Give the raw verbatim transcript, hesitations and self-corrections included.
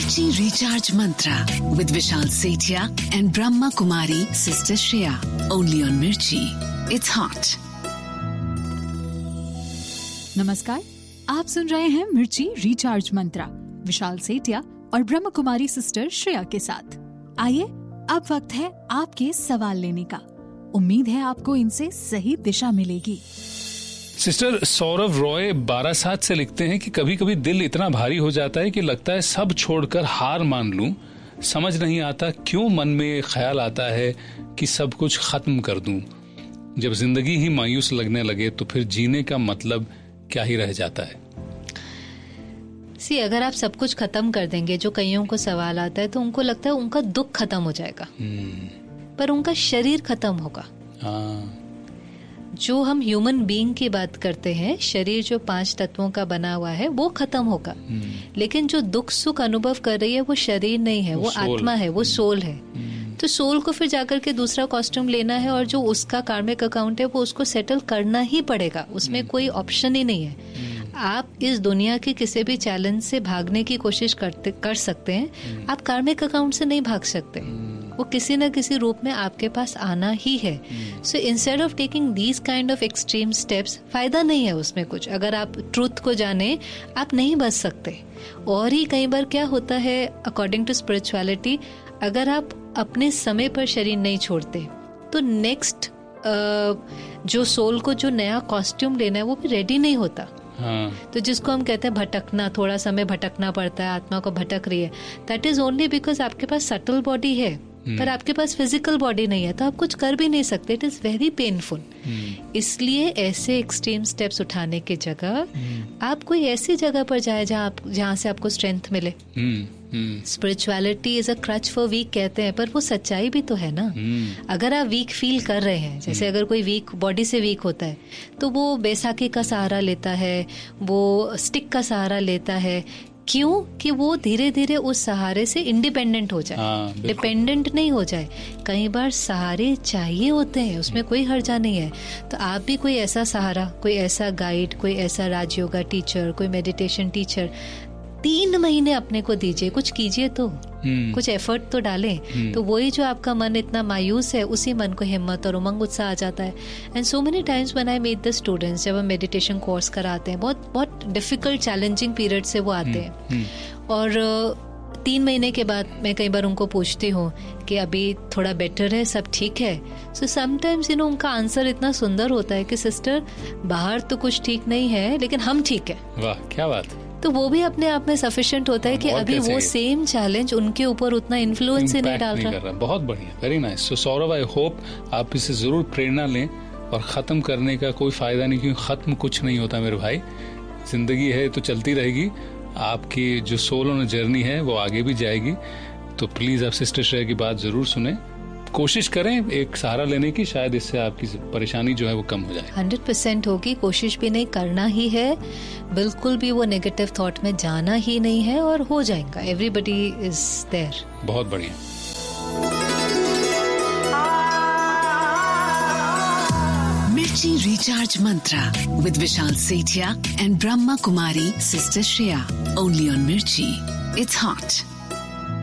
Mirchi Recharge Mantra with Vishal Sethia and Brahma Kumari Sister Shreya. Only on Mirchi. It's hot. नमस्कार, आप सुन रहे हैं मिर्ची recharge मंत्रा विशाल सेठिया और ब्रह्म कुमारी सिस्टर श्रेया के साथ। आइए अब वक्त है आपके सवाल लेने का। उम्मीद है आपको इनसे सही दिशा मिलेगी। सिस्टर सौरभ रॉय बारह सात से लिखते हैं कि कभी कभी दिल इतना भारी हो जाता है कि लगता है सब छोड़कर हार मान लूं। समझ नहीं आता क्यों मन में ख्याल आता है कि सब कुछ खत्म कर दूं। जब जिंदगी ही मायूस लगने लगे तो फिर जीने का मतलब क्या ही रह जाता है। सी अगर आप सब कुछ खत्म कर देंगे, जो कईयों को सवाल आता है, तो उनको लगता है उनका दुख खत्म हो जाएगा, पर उनका शरीर खत्म होगा। हाँ। जो हम ह्यूमन बीइंग की बात करते हैं, शरीर जो पांच तत्वों का बना हुआ है वो खत्म होगा, लेकिन जो दुख सुख अनुभव कर रही है वो शरीर नहीं है, वो, वो आत्मा है, वो सोल है। तो सोल को फिर जाकर के दूसरा कॉस्ट्यूम लेना है और जो उसका कार्मिक अकाउंट है वो उसको सेटल करना ही पड़ेगा, उसमें कोई ऑप्शन ही नहीं है। आप इस दुनिया के किसी भी चैलेंज से भागने की कोशिश करते कर सकते हैं, आप कार्मिक अकाउंट से नहीं भाग सकते, वो किसी न किसी रूप में आपके पास आना ही है। So instead of taking these kind of extreme steps, फायदा नहीं है उसमें कुछ। अगर आप ट्रूथ को जाने, आप नहीं बच सकते। और ही कई बार क्या होता है, अकॉर्डिंग टू स्पिरिचुअलिटी, अगर आप अपने समय पर शरीर नहीं छोड़ते तो नेक्स्ट जो सोल को जो नया कॉस्ट्यूम लेना है वो भी रेडी नहीं होता। हाँ। तो जिसको हम कहते हैं भटकना, थोड़ा समय भटकना पड़ता है, आत्मा को भटक रही है, दैट इज ओनली बिकॉज आपके पास सटल बॉडी है पर आपके पास फिजिकल बॉडी नहीं है, तो आप कुछ कर भी नहीं सकते। It is very painful. इसलिए ऐसे एक्सट्रीम स्टेप्स उठाने की जगह आप कोई ऐसी जगह पर जाए जहाँ आप जहाँ से आपको स्ट्रेंथ मिले। Spirituality is a creche for week कहते हैं, पर वो सच्चाई भी तो है ना। अगर आप वीक फील कर रहे हैं, जैसे अगर कोई वीक बॉडी से वीक होता है तो वो बैसाखी का सहारा लेता है, वो स्टिक का सहारा लेता है। क्यों? कि वो धीरे धीरे उस सहारे से इंडिपेंडेंट हो जाए, डिपेंडेंट नहीं हो जाए। कई बार सहारे चाहिए होते हैं, उसमें कोई हर्जा नहीं है। तो आप भी कोई ऐसा सहारा, कोई ऐसा गाइड, कोई ऐसा राजयोगा टीचर, कोई मेडिटेशन टीचर तीन महीने अपने को दीजिए, कुछ कीजिए तो, कुछ एफर्ट तो डालें। तो वही जो आपका मन इतना मायूस है, उसी मन को हिम्मत और उमंग उत्साह आ जाता है। And so many times when I meet the students, जब हम मेडिटेशन कोर्स कराते हैं, बहुत बहुत डिफिकल्ट चैलेंजिंग पीरियड से वो आते हैं, और तीन महीने के बाद मैं कई बार उनको पूछती हूँ कि अभी थोड़ा बेटर है, सब ठीक है। सो समटाइम्स यू नो उनका आंसर इतना सुंदर होता है कि सिस्टर बाहर तो कुछ ठीक नहीं है लेकिन हम ठीक है। वाह, क्या बात। तो वो भी अपने आप में सफिशिएंट होता है कि अभी वो सेम चैलेंज उनके ऊपर उतना इन्फ्लुएंस ही नहीं डाल रहा। बहुत बढ़िया, very nice. So Saurabh, I hope आप इससे जरूर प्रेरणा लें, और खत्म करने का कोई फायदा नहीं, क्योंकि खत्म कुछ नहीं होता मेरे भाई। जिंदगी है तो चलती रहेगी, आपकी जो सोल ऑन जर्नी है वो आगे भी जाएगी। तो प्लीज आप सिस्टर श्रेया की बात जरूर सुने, कोशिश करें एक सहारा लेने की, शायद इससे आपकी परेशानी जो है वो कम हो जाए। हंड्रेड परसेंट होगी, कोशिश भी नहीं, करना ही है। बिल्कुल भी वो नेगेटिव थॉट में जाना ही नहीं है, और हो जाएगा। Everybody is there. बहुत बढ़िया। Mirchi Recharge Mantra with Vishal Sethia and Brahma Kumari Sister Shreya. Only on Mirchi. It's hot.